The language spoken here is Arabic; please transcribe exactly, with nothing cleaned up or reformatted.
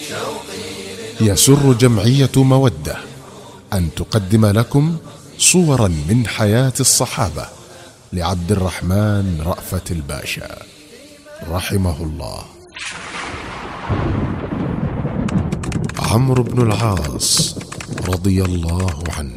يسر جمعية مودة أن تقدم لكم صورا من حياة الصحابة لعبد الرحمن رأفت الباشا رحمه الله. عمرو بن العاص رضي الله عنه.